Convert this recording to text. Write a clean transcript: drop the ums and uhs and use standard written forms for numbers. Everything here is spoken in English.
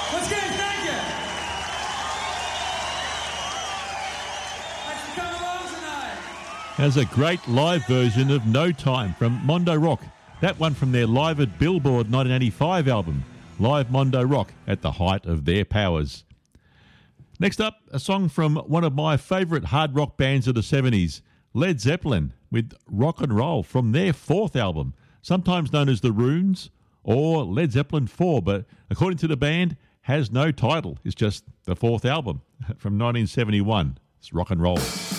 Once again, thank you. Thanks for coming along tonight. Has a great live version of No Time from Mondo Rock. That one from their Live at Billboard 1985 album, Live Mondo Rock, at the height of their powers. Next up, a song from one of my favourite hard rock bands of the 70s, Led Zeppelin, with Rock and Roll from their fourth album, sometimes known as The Runes or Led Zeppelin 4, but according to the band, has no title. It's just the fourth album from 1971. It's Rock and Roll.